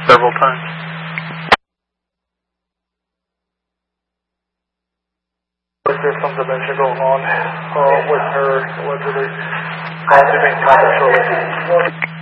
several times. Was there some dementia going on with her allegedly? How do you think contact shortly?